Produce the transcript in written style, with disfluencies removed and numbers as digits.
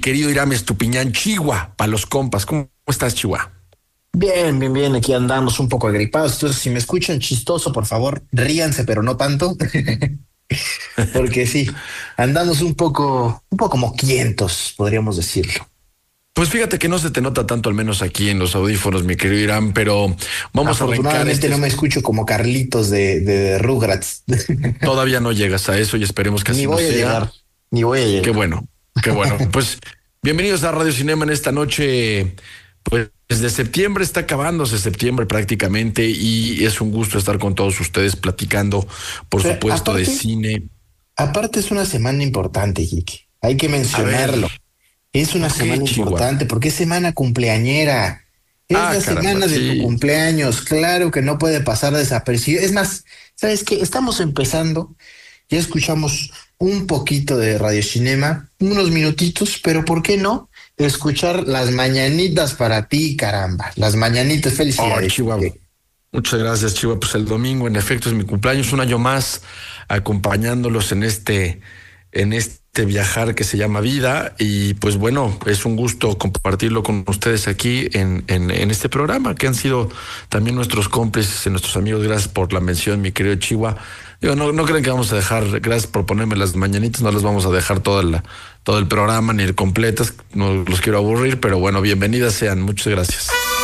querido Irán Estupiñán, Chihuahua, para los compas. ¿Cómo estás, Chihuahua? Bien, bien, bien. Aquí andamos un poco agripados. Entonces, si me escuchan chistoso, por favor, ríanse, pero no tanto. Porque sí, andamos un poco moquientos, podríamos decirlo. Pues fíjate que no se te nota tanto, al menos aquí en los audífonos, mi querido Irán, pero vamos a arrancar Afortunadamente no me escucho como Carlitos de Rugrats. Todavía no llegas a eso y esperemos que Ni así no voy a sea. llegar, ni voy a Qué llegar. bueno, qué bueno. Pues bienvenidos a Radio Cinema en esta noche. Pues desde septiembre está acabándose septiembre prácticamente y es un gusto estar con todos ustedes platicando, por Pero supuesto, de aparte, cine. aparte es una semana importante, Kike. Hay que A ver, mencionarlo. Es una ¿por qué, semana Chihuahua? importante porque es semana cumpleañera. Es Ah, la caramba, semana de tu sí. cumpleaños. Claro que no puede pasar desapercibido. Es más, ¿sabes qué? Estamos empezando. Ya escuchamos un poquito de Radio Cinema, unos minutitos, pero ¿por qué no? Escuchar las mañanitas para ti, caramba. Las mañanitas, Oh, felicidades. Chihuahua. Muchas gracias, Chihuahua. Pues el domingo, en efecto, es mi cumpleaños, un año más acompañándolos en este viajar que se llama vida. Y pues bueno, es un gusto compartirlo con ustedes aquí en este programa, que han sido también nuestros cómplices y nuestros amigos. Gracias por la mención, mi querido Chihuahua. Digo, no creen que vamos a dejar, gracias por ponerme las mañanitas, no las vamos a dejar todo el programa ni completas, no los quiero aburrir, pero bueno, bienvenidas sean, muchas gracias.